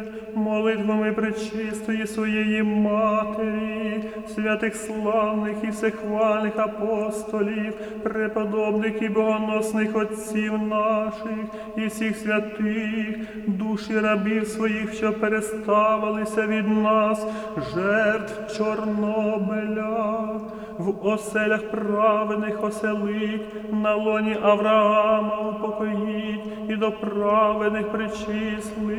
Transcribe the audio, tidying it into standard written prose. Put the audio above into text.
молитвами пречистої своєї Матері, святих славних і всехвальних апостолів, преподобних і богоносних отців наших, і всіх святих, душі рабів своїх, що переставилися від нас, жертв Чорнобиля, в оселях праведних оселить, на лоні Авраама упокоїть, і до праведних причислить.